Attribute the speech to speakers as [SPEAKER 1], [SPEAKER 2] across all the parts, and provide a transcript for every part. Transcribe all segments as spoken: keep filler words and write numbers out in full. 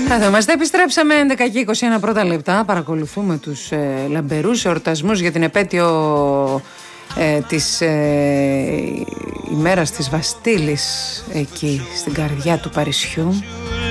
[SPEAKER 1] Εδώ είμαστε, επιστρέψαμε έντεκα και είκοσι ένα πρώτα λεπτά. Παρακολουθούμε τους ε, λαμπερούς εορτασμούς για την επέτειο ε, της ε, ημέρας της Βαστίλης εκεί στην καρδιά του Παρισιού.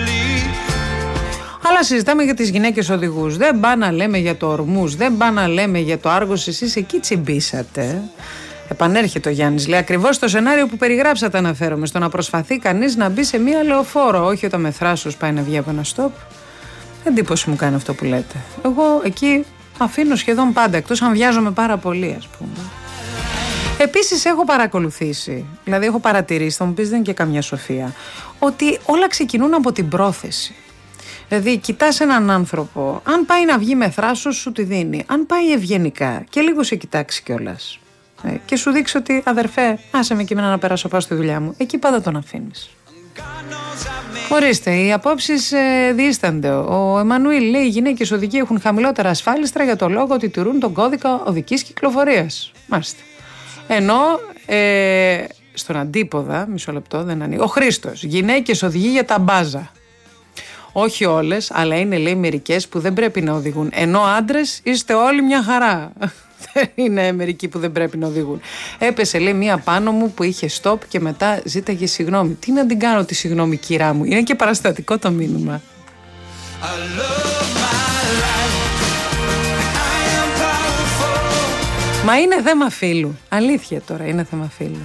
[SPEAKER 1] Αλλά συζητάμε για τις γυναίκες οδηγούς. Δεν πά να λέμε για το Ορμούς, δεν πά να λέμε για το Άργος. Εσείς εκεί τσιμπήσατε. Επανέρχεται ο Γιάννης. Λέει ακριβώς το σενάριο που περιγράψατε αναφέρομαι. Στο να προσπαθεί κανείς να μπει σε μία λεωφόρο. Όχι όταν με θράσος πάει να βγει από ένα στόπ. Εντύπωση μου κάνει αυτό που λέτε. Εγώ εκεί αφήνω σχεδόν πάντα, εκτός αν βιάζομαι πάρα πολύ, ας πούμε. Επίσης έχω παρακολουθήσει, δηλαδή έχω παρατηρήσει, θα μου πεις δεν είναι και καμιά σοφία, ότι όλα ξεκινούν από την πρόθεση. Δηλαδή κοιτάς έναν άνθρωπο, αν πάει να βγει με θράσος σου τη δίνει, αν πάει ευγενικά και λίγο σε κοιτάξει κιόλας ε, και σου δείξει ότι αδερφέ άσε με και εμένα να περάσω πάω στη δουλειά μου, εκεί πάντα τον αφήνεις. Ορίστε, οι απόψεις ε, διήστανται. Ο Εμμανουήλ λέει: οι γυναίκες οδικοί έχουν χαμηλότερα ασφάλιστρα για το λόγο ότι τηρούν τον κώδικα οδικής κυκλοφορίας. Μάλιστα. Ενώ ε, στον αντίποδα, μισό λεπτό, δεν ανοίγει. Ο Χρήστος: γυναίκες οδηγεί για τα μπάζα. Όχι όλες, αλλά είναι λέει μερικές που δεν πρέπει να οδηγούν. Ενώ άντρες είστε όλοι μια χαρά. Δεν είναι μερικοί που δεν πρέπει να οδηγούν. Έπεσε λέει μία πάνω μου που είχε στόπ και μετά ζήταγε συγγνώμη. Τι να την κάνω τη συγγνώμη κυρά μου. Είναι και παραστατικό το μήνυμα. Μα είναι θέμα φίλου. Αλήθεια τώρα, είναι θέμα φίλου.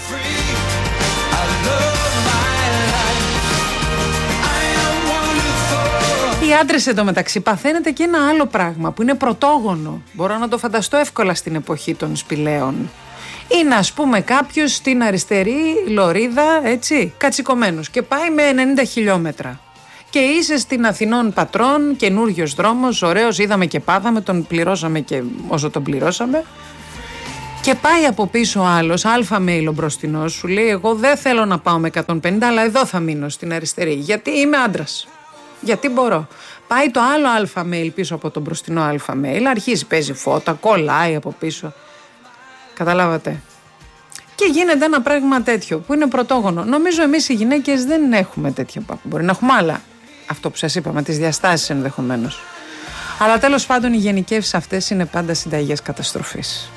[SPEAKER 1] Οι άντρες εντωμεταξύ παθαίνετε και ένα άλλο πράγμα που είναι πρωτόγονο. Μπορώ να το φανταστώ εύκολα στην εποχή των σπηλαίων. Είναι ας πούμε κάποιος στην αριστερή λωρίδα, έτσι, κατσικωμένος και πάει με ενενήντα χιλιόμετρα. Και είσαι στην Αθηνών Πατρών, καινούριος δρόμος, ωραίος, είδαμε και πάθαμε, τον πληρώσαμε και όσο τον πληρώσαμε. Και πάει από πίσω άλλος, αλφα μέιλο μπροστινός, σου λέει εγώ δεν θέλω να πάω με εκατόν πενήντα αλλά εδώ θα μείνω στην αριστερή γιατί είμαι άντρας. Γιατί μπορώ. Πάει το άλλο αλφα μέιλ πίσω από τον μπροστινό αλφα μέιλ, αρχίζει, παίζει φώτα, κολλάει από πίσω. Καταλάβατε. Και γίνεται ένα πράγμα τέτοιο που είναι πρωτόγονο. Νομίζω εμείς οι γυναίκες δεν έχουμε τέτοιο πράγμα. Μπορεί να έχουμε άλλα. Αυτό που σας είπαμε, τις διαστάσεις ενδεχομένως. Αλλά τέλος πάντων οι γενικεύσεις αυτές είναι πάντα συνταγές καταστροφής.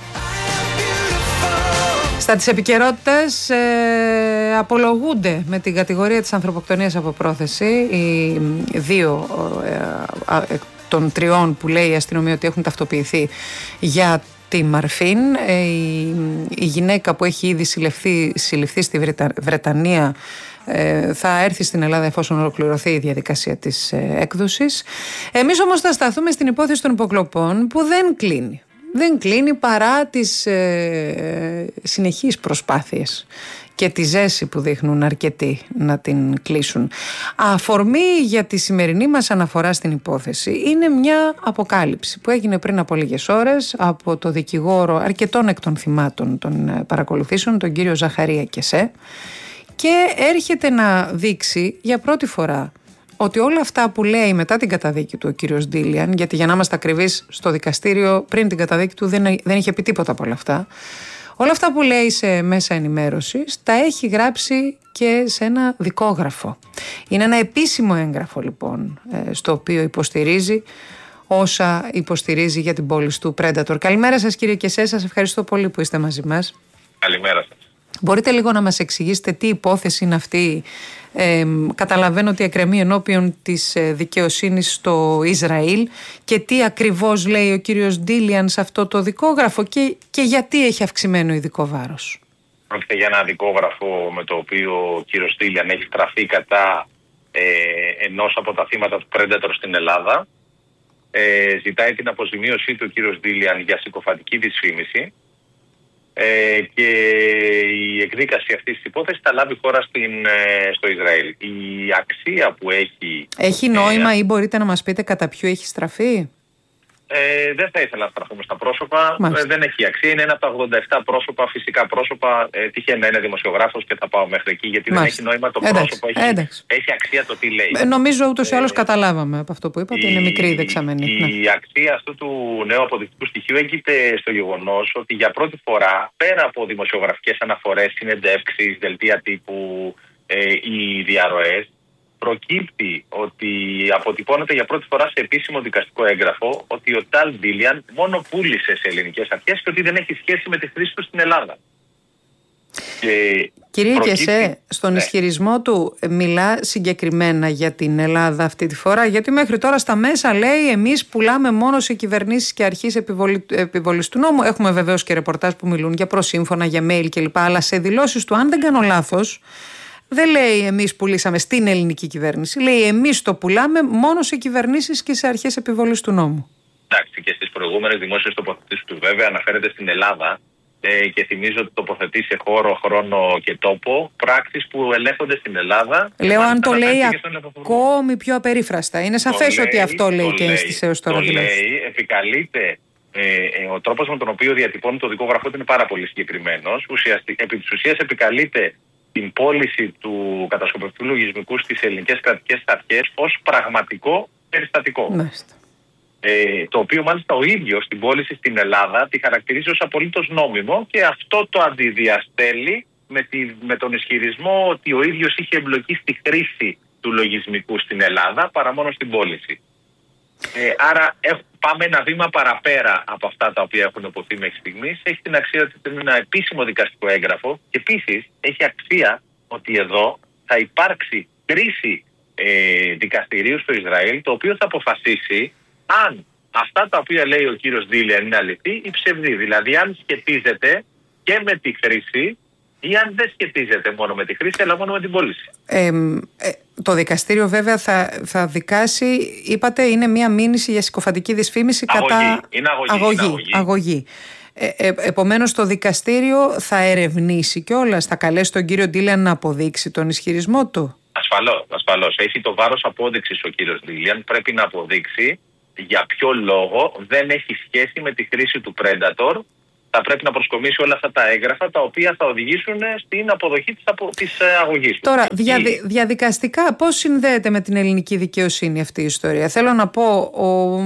[SPEAKER 1] Στα της επικαιρότητας ε, απολογούνται με την κατηγορία της ανθρωποκτονίας από πρόθεση οι δύο ε, ε, των τριών που λέει η αστυνομία ότι έχουν ταυτοποιηθεί για τη Μαρφίν. Ε, η, η γυναίκα που έχει ήδη συλληφθεί, συλληφθεί στη Βρετα, Βρετανία ε, θα έρθει στην Ελλάδα εφόσον ολοκληρωθεί η διαδικασία της ε, έκδοσης. Εμείς όμως θα σταθούμε στην υπόθεση των υποκλοπών που δεν κλείνει. Δεν κλείνει παρά τις ε, συνεχείς προσπάθειες και τη ζέση που δείχνουν αρκετοί να την κλείσουν. Αφορμή για τη σημερινή μας αναφορά στην υπόθεση είναι μια αποκάλυψη που έγινε πριν από λίγες ώρες από το δικηγόρο αρκετών εκ των θυμάτων των παρακολουθήσεων, τον κύριο Ζαχαρία Κεσέ, και έρχεται να δείξει για πρώτη φορά ότι όλα αυτά που λέει μετά την καταδίκη του ο κύριος Ντίλιαν, γιατί για να είμαστε ακριβείς στο δικαστήριο πριν την καταδίκη του δεν, δεν είχε πει τίποτα από όλα αυτά, όλα αυτά που λέει σε μέσα ενημέρωσης τα έχει γράψει και σε ένα δικόγραφο. Είναι ένα επίσημο έγγραφο λοιπόν στο οποίο υποστηρίζει όσα υποστηρίζει για την πώληση του Predator. Καλημέρα σας κύριε Κεσέ, σας ευχαριστώ πολύ που είστε μαζί μας.
[SPEAKER 2] Καλημέρα σας.
[SPEAKER 1] Μπορείτε λίγο να μας εξηγήσετε τι υπόθεση είναι αυτή? Ε, καταλαβαίνω ότι εκκρεμεί ενώπιον της δικαιοσύνης στο Ισραήλ και τι ακριβώς λέει ο κύριος Ντίλιαν σε αυτό το δικόγραφο και, και γιατί έχει αυξημένο ειδικό βάρος.
[SPEAKER 2] Πρόκειται για ένα δικόγραφο με το οποίο ο κύριος Ντίλιαν έχει στραφεί κατά ε, ενός από τα θύματα του Predator στην Ελλάδα. Ε, ζητάει την αποζημίωσή του ο κύριος Ντίλιαν για συκοφαντική δυσφήμιση. Ε, και η εκδίκαση αυτής της υπόθεσης θα λάβει χώρα στην, ε, στο Ισραήλ. Η αξία που έχει...
[SPEAKER 1] Έχει νόημα ε, ή μπορείτε να μας πείτε κατά ποιο έχει στραφεί?
[SPEAKER 2] Ε, δεν θα ήθελα να στραφούμε στα πρόσωπα. Ε, δεν έχει αξία. Είναι ένα από τα ογδόντα επτά πρόσωπα, φυσικά πρόσωπα. Ε, τυχαίνει να είναι δημοσιογράφος και θα πάω μέχρι εκεί, γιατί Μάλιστα. δεν έχει νόημα το
[SPEAKER 1] εντάξει,
[SPEAKER 2] πρόσωπο. Έχει, έχει αξία το τι λέει.
[SPEAKER 1] Ε, νομίζω ούτως ή άλλως ε, καταλάβαμε από αυτό που είπατε. Η, είναι μικρή η δεξαμενή.
[SPEAKER 2] Η ναι. αξία αυτού του νέου αποδεικτικού στοιχείου έγκυται στο γεγονός ότι για πρώτη φορά, πέρα από δημοσιογραφικές αναφορές, συνεντεύξεις, δελτία τύπου ε, ή διαρροές, προκύπτει ότι αποτυπώνεται για πρώτη φορά σε επίσημο δικαστικό έγγραφο ότι ο Ταλ Ντίλιαν μόνο πούλησε σε ελληνικές αρχές και ότι δεν έχει σχέση με τη χρήση του στην Ελλάδα.
[SPEAKER 1] Και Κύριε προκύπτει... Κεσέ, στον ναι. ισχυρισμό του μιλά συγκεκριμένα για την Ελλάδα αυτή τη φορά? Γιατί μέχρι τώρα στα μέσα λέει εμείς πουλάμε μόνο σε κυβερνήσεις και αρχής επιβολή, επιβολής του νόμου. Έχουμε βεβαίως και ρεπορτάζ που μιλούν για προσύμφωνα, για mail κλπ. Αλλά σε δηλώσεις του, αν δεν κάνω λάθος, δεν λέει εμείς πουλήσαμε στην ελληνική κυβέρνηση. Λέει εμείς το πουλάμε μόνο σε κυβερνήσεις και σε αρχές επιβολής του νόμου.
[SPEAKER 2] Εντάξει, και στις προηγούμενες δημόσιες τοποθετήσεις του βέβαια αναφέρεται στην Ελλάδα. Ε, και θυμίζω ότι τοποθετεί σε χώρο, χρόνο και τόπο πράξεις που ελέγχονται στην Ελλάδα.
[SPEAKER 1] Λέω αν το λέει ακόμη πιο απερίφραστα. Είναι σαφές ότι λέει, αυτό λέει και στις έως τώρα.
[SPEAKER 2] Το λέει, επικαλείται, ε, ε, ο τρόπος με τον οποίο διατυπώνει το δικόγραφο είναι πάρα πολύ συγκεκριμένος. Επί της ουσίας επικαλείται την πώληση του κατασκοπευτικού λογισμικού στις ελληνικές κρατικές αρχές ως πραγματικό περιστατικό.
[SPEAKER 1] Μάλιστα.
[SPEAKER 2] Ε, το οποίο μάλιστα ο ίδιος στην πώληση στην Ελλάδα τη χαρακτηρίζει ως απολύτως νόμιμο και αυτό το αντιδιαστέλει με, τη, με τον ισχυρισμό ότι ο ίδιος είχε εμπλοκεί στη χρήση του λογισμικού στην Ελλάδα παρά μόνο στην πώληση. Ε, άρα έχ, πάμε ένα βήμα παραπέρα από αυτά τα οποία έχουν υποθεί μέχρι στιγμής. Έχει την αξία ότι είναι ένα επίσημο δικαστικό έγγραφο και επίσης έχει αξία ότι εδώ θα υπάρξει κρίση ε, δικαστηρίου στο Ισραήλ, το οποίο θα αποφασίσει αν αυτά τα οποία λέει ο κύριος Ντίλιαν είναι αληθή ή ψευδή. Δηλαδή αν σχετίζεται και με τη χρήση ή αν δεν σχετίζεται μόνο με τη χρήση αλλά μόνο με την πώληση.
[SPEAKER 1] Ε, ε, το δικαστήριο βέβαια θα, θα δικάσει, είπατε, είναι μια μήνυση για συκοφαντική δυσφήμιση
[SPEAKER 2] αγωγή.
[SPEAKER 1] κατά
[SPEAKER 2] είναι αγωγή.
[SPEAKER 1] αγωγή.
[SPEAKER 2] Είναι αγωγή.
[SPEAKER 1] αγωγή. Ε, ε, επομένως το δικαστήριο θα ερευνήσει κιόλας, θα καλέσει τον κύριο Ντίλιαν να αποδείξει τον ισχυρισμό του.
[SPEAKER 2] Ασφαλώς, ασφαλώς. Έχει το βάρος απόδειξης ο κύριος Ντίλιαν, πρέπει να αποδείξει για ποιο λόγο δεν έχει σχέση με τη χρήση του Predator. Θα πρέπει να προσκομίσει όλα αυτά τα έγγραφα τα οποία θα οδηγήσουν στην αποδοχή της, απο... της αγωγής του.
[SPEAKER 1] Τώρα, διαδι... διαδικαστικά πώς συνδέεται με την ελληνική δικαιοσύνη αυτή η ιστορία? Θέλω να πω, ο,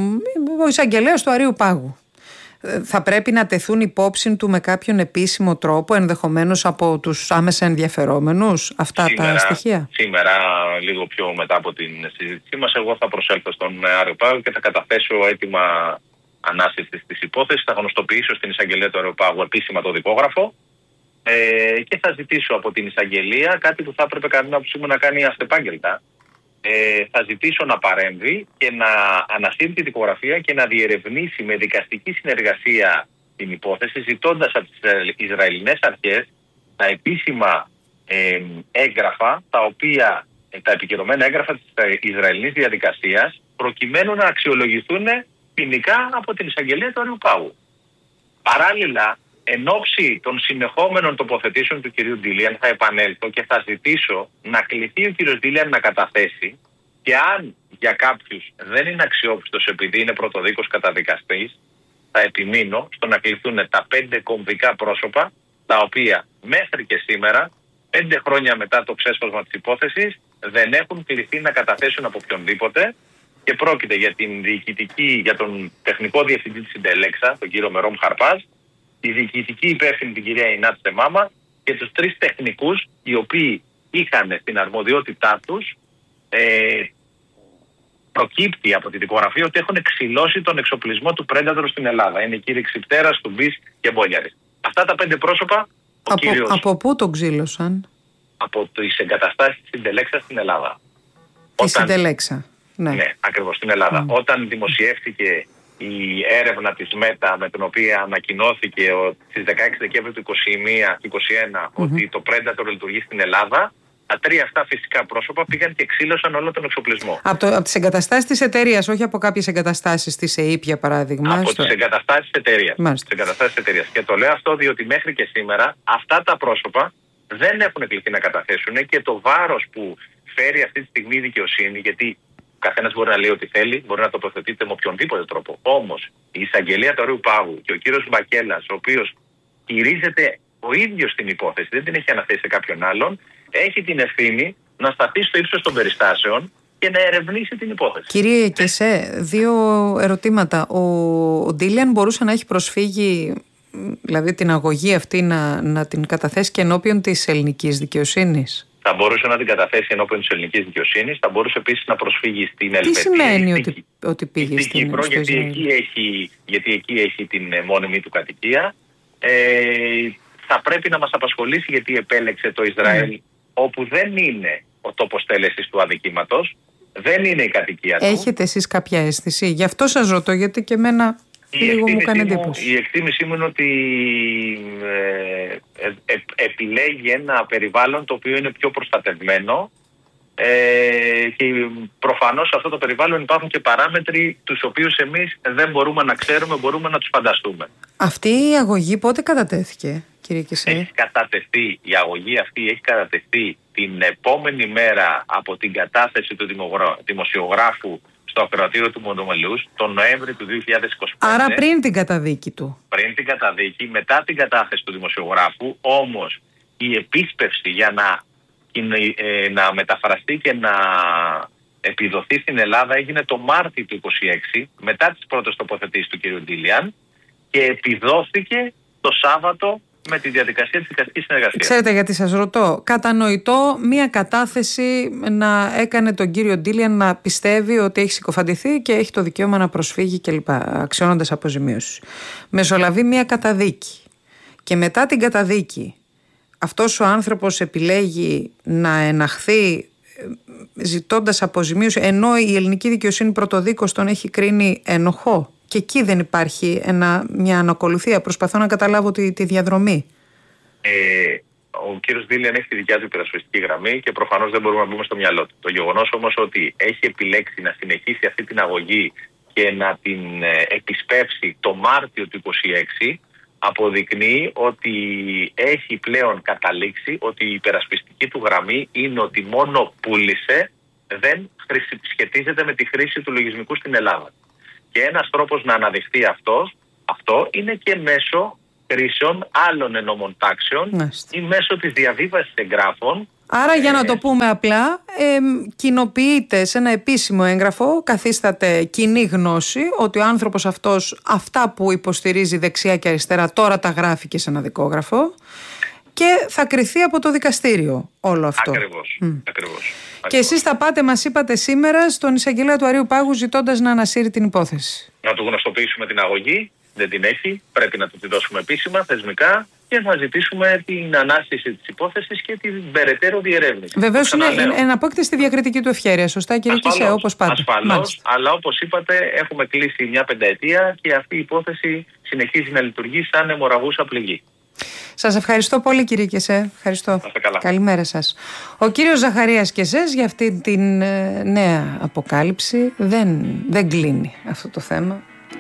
[SPEAKER 1] ο εισαγγελέας του Αρείου Πάγου θα πρέπει να τεθούν υπόψη του με κάποιον επίσημο τρόπο, ενδεχομένως από τους άμεσα ενδιαφερόμενους, αυτά σήμερα, τα στοιχεία?
[SPEAKER 2] Σήμερα, λίγο πιο μετά από την συζήτησή μας, εγώ θα προσέλθω στον Άρειο Πάγου και θα καταθέσω έτοιμα ανάσυρσης της υπόθεσης, θα γνωστοποιήσω στην εισαγγελία του Αρείου Πάγου επίσημα το δικόγραφο ε, και θα ζητήσω από την εισαγγελία κάτι που θα έπρεπε κατά την άποψή μου να κάνει αυτεπάγγελτα. Ε, θα ζητήσω να παρέμβει και να ανασύρει τη δικογραφία και να διερευνήσει με δικαστική συνεργασία την υπόθεση, ζητώντας από τις Ισραηλινές αρχές τα επίσημα ε, έγγραφα, τα οποία, ε, τα επικαιρωμένα έγγραφα της Ισραηλινής διαδικασίας, προκειμένου να αξιολογηθούν ποινικά από την εισαγγελία του Αρείου Πάγου. Παράλληλα, εν ώψη των συνεχόμενων τοποθετήσεων του κυρίου Ντίλιαν, θα επανέλθω και θα ζητήσω να κληθεί ο κύριος Ντίλιαν να καταθέσει και αν για κάποιους δεν είναι αξιόπιστος επειδή είναι πρωτοδίκος καταδικαστής, θα επιμείνω στο να κληθούν τα πέντε κομβικά πρόσωπα τα οποία μέχρι και σήμερα, πέντε χρόνια μετά το ξέσπασμα της υπόθεσης, δεν έχουν κληθεί να καταθέσουν από οποιονδήποτε και πρόκειται για, την διοικητική, για τον τεχνικό διευθυντή της Συντελέξα, τον κύριο Μερόμ Χαρπάζ, τη διοικητική υπεύθυνη την κυρία Ινάτ Στεμάμα και τους τρεις τεχνικούς οι οποίοι είχαν στην αρμοδιότητά τους ε, προκύπτει από τη δικογραφία ότι έχουν εξηλώσει τον εξοπλισμό του Predator στην Ελλάδα. Είναι οι κύριοι Ξυπτέρας, Τουμπής και Μπόλιαρης. Αυτά τα πέντε πρόσωπα ο
[SPEAKER 1] από,
[SPEAKER 2] κύριος,
[SPEAKER 1] από πού τον ξύλωσαν?
[SPEAKER 2] Από τις εγκαταστάσεις της Συντελέξα στην Ελλάδα.
[SPEAKER 1] Τη Συντελέξα. Ναι,
[SPEAKER 2] ναι, ακριβώς στην Ελλάδα.
[SPEAKER 1] Mm.
[SPEAKER 2] Όταν δημοσιεύτηκε η έρευνα της ΜΕΤΑ με την οποία ανακοινώθηκε στις δεκαέξι Δεκέμβρη του είκοσι ένα, είκοσι ένα mm-hmm. ότι το Predator λειτουργεί στην Ελλάδα, τα τρία αυτά φυσικά πρόσωπα πήγαν και ξύλωσαν όλο τον εξοπλισμό.
[SPEAKER 1] Από, το, από τις εγκαταστάσεις της εταιρείας, όχι από κάποιες εγκαταστάσεις της ΕΕΠ για παράδειγμα?
[SPEAKER 2] Από
[SPEAKER 1] στο...
[SPEAKER 2] τις εγκαταστάσεις της εταιρείας. Τις εταιρείας. Και το λέω αυτό διότι μέχρι και σήμερα αυτά τα πρόσωπα δεν έχουν κληθεί να καταθέσουν και το βάρος που φέρει αυτή τη στιγμή η δικαιοσύνη, γιατί ο καθένας μπορεί να λέει ό,τι θέλει, μπορεί να τοποθετείται με οποιονδήποτε τρόπο. Όμως η εισαγγελία του Αρείου Πάγου και ο κύριος Μπακέλας, ο οποίος χειρίζεται ο ίδιος την υπόθεση, δεν την έχει αναθέσει σε κάποιον άλλον, έχει την ευθύνη να σταθεί στο ύψος των περιστάσεων και να ερευνήσει την υπόθεση.
[SPEAKER 1] Κύριε Κεσέ, δύο ερωτήματα. Ο, ο Ντίλιαν μπορούσε να έχει προσφύγει, δηλαδή την αγωγή αυτή να, να την καταθέσει και ενώπιον της ελληνικής δικαιοσύνης?
[SPEAKER 2] Θα μπορούσε να την καταθέσει ενώπιον της ελληνικής δικαιοσύνης, θα μπορούσε επίσης να προσφύγει στην Ελβετία.
[SPEAKER 1] Τι σημαίνει ότι, ότι πήγε
[SPEAKER 2] στην,
[SPEAKER 1] στην
[SPEAKER 2] Κύπρο, γιατί εκεί, έχει, γιατί εκεί έχει την μόνιμη του κατοικία. Ε, θα πρέπει να μας απασχολήσει γιατί επέλεξε το Ισραήλ, mm. όπου δεν είναι ο τόπος τέλεσης του αδικήματος, δεν είναι η κατοικία του.
[SPEAKER 1] Έχετε εσείς κάποια αίσθηση? Γι' αυτό σας ρωτώ, γιατί και εμένα λίγο μου κάνει εντύπωση.
[SPEAKER 2] Η εκτίμησή μου είναι ότι ε, ε, ε, επιλέγει ένα περιβάλλον το οποίο είναι πιο προστατευμένο ε, και προφανώς σε αυτό το περιβάλλον υπάρχουν και παράμετροι τους οποίους εμείς δεν μπορούμε να ξέρουμε, μπορούμε να τους φανταστούμε.
[SPEAKER 1] Αυτή η αγωγή πότε κατατέθηκε, κύριε Κισέ?
[SPEAKER 2] Έχει κατατεθεί, η αγωγή αυτή έχει κατατεθεί την επόμενη μέρα από την κατάθεση του δημοσιογράφου στο ακροατήριο του Μονομελούς τον Νοέμβρη του δύο χιλιάδες είκοσι πέντε.
[SPEAKER 1] Άρα πριν την καταδίκη του.
[SPEAKER 2] Πριν την καταδίκη, μετά την κατάθεση του δημοσιογράφου, όμως η επίσπευση για να, να μεταφραστεί και να επιδοθεί στην Ελλάδα έγινε το Μάρτιο του είκοσι έξι, μετά τις πρώτες τοποθετήσεις του κ. Ντίλιαν, και επιδόθηκε το Σάββατο με τη διαδικασία της δικαστικής συνεργασίας.
[SPEAKER 1] Ξέρετε γιατί σας ρωτώ? Κατανοητό μία κατάθεση να έκανε τον κύριο Ντίλιαν να πιστεύει ότι έχει συκοφαντηθεί και έχει το δικαίωμα να προσφύγει κλπ, αξιώνοντας αποζημίωση. Μεσολαβεί μία καταδίκη και μετά την καταδίκη αυτός ο άνθρωπος επιλέγει να εναχθεί ζητώντας αποζημίωση, ενώ η ελληνική δικαιοσύνη πρωτοδίκως τον έχει κρίνει ενοχό. Και εκεί δεν υπάρχει ένα, μια ανακολουθία. Προσπαθώ να καταλάβω τη, τη διαδρομή.
[SPEAKER 2] Ε, ο κύριος Ντίλιαν έχει τη δικιά του υπερασπιστική γραμμή και προφανώς δεν μπορούμε να μπούμε στο μυαλό του. Το γεγονός όμως ότι έχει επιλέξει να συνεχίσει αυτή την αγωγή και να την ε, επισπεύσει το Μάρτιο του είκοσι έξι αποδεικνύει ότι έχει πλέον καταλήξει ότι η υπερασπιστική του γραμμή είναι ότι μόνο πούλησε, δεν σχετίζεται με τη χρήση του λογισμικού στην Ελλάδα. Και ένας τρόπος να αναδειχθεί αυτός, αυτό είναι και μέσω χρήσεων άλλων ενόμων τάξεων ή μέσω της διαβίβασης εγγράφων.
[SPEAKER 1] Άρα για να το πούμε απλά, ε, κοινοποιείται σε ένα επίσημο έγγραφο, καθίσταται κοινή γνώση ότι ο άνθρωπος αυτός αυτά που υποστηρίζει δεξιά και αριστερά τώρα τα γράφει και σε ένα δικόγραφο και θα κριθεί από το δικαστήριο όλο αυτό.
[SPEAKER 2] Ακριβώς, mm. ακριβώς.
[SPEAKER 1] Και εσείς θα πάτε, μας είπατε σήμερα, στον εισαγγελέα του Αρείου Πάγου ζητώντας να ανασύρει την υπόθεση.
[SPEAKER 2] Να του γνωστοποιήσουμε την αγωγή, δεν την έχει, πρέπει να του τη δώσουμε επίσημα, θεσμικά, και θα ζητήσουμε την ανάστηση της υπόθεσης και την περαιτέρω διερεύνηση.
[SPEAKER 1] Βεβαίως είναι, εναπόκειται στη διακριτική του ευχέρεια, σωστά κύριε Κισέ, όπως πάτε.
[SPEAKER 2] Ασφαλώς, αλλά όπως είπατε έχουμε κλείσει μια πενταετία και αυτή η υπόθεση συνεχίζει να λειτουργεί σαν αιμορραγούσα πληγή.
[SPEAKER 1] Σας ευχαριστώ πολύ κύριε Κεσέ. Ευχαριστώ. Καλημέρα σας. Ο κύριος Ζαχαρίας Κεσές για αυτή την ε, νέα αποκάλυψη δεν, δεν κλείνει αυτό το θέμα.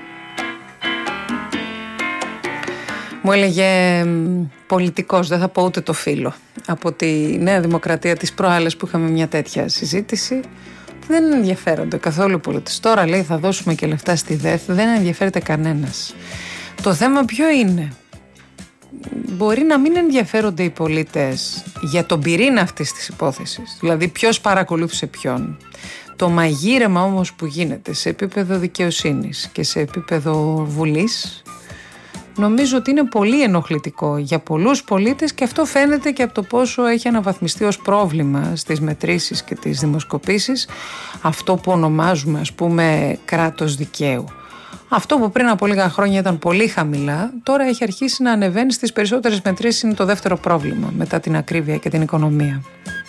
[SPEAKER 1] Μου έλεγε πολιτικός, δεν θα πω ούτε το φίλο, από τη Νέα Δημοκρατία της προάλλες που είχαμε μια τέτοια συζήτηση. Δεν ενδιαφέρονται καθόλου οι πολίτες. Τώρα λέει θα δώσουμε και λεφτά στη ΔΕΘ, δεν ενδιαφέρεται κανένας. Το θέμα ποιο είναι? Μπορεί να μην ενδιαφέρονται οι πολίτες για τον πυρήνα αυτής της υπόθεσης, δηλαδή ποιος παρακολούθησε ποιον. Το μαγείρεμα όμως που γίνεται σε επίπεδο δικαιοσύνης και σε επίπεδο Βουλής, νομίζω ότι είναι πολύ ενοχλητικό για πολλούς πολίτες και αυτό φαίνεται και από το πόσο έχει αναβαθμιστεί ως πρόβλημα στις μετρήσεις και τις δημοσκοπήσεις αυτό που ονομάζουμε ας πούμε κράτος δικαίου. Αυτό που πριν από λίγα χρόνια ήταν πολύ χαμηλά, τώρα έχει αρχίσει να ανεβαίνει στις περισσότερες μετρήσεις, είναι το δεύτερο πρόβλημα μετά την ακρίβεια και την οικονομία.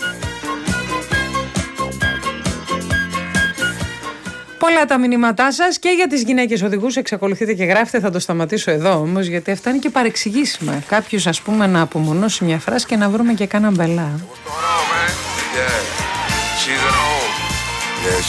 [SPEAKER 1] Πολλά τα μηνύματά σας και για τις γυναίκες οδηγούς εξακολουθείτε και γράφετε, θα το σταματήσω εδώ όμως γιατί αυτά είναι και παρεξηγήσιμα. Κάποιος ας πούμε να απομονώσει μια φράση και να βρούμε και κάνα μπελά.